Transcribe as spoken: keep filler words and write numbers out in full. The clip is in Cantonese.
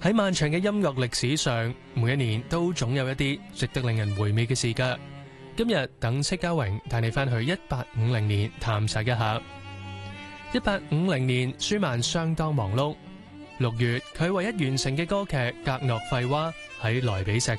喺漫長嘅音樂歷史上，每一年都總有一啲值得令人回味嘅事㗎。今日等戚家榮帶你翻去一八五零年探索一下。一八五零年，舒曼相當忙碌。六月，佢唯一完成嘅歌劇《格諾費娃》喺萊比錫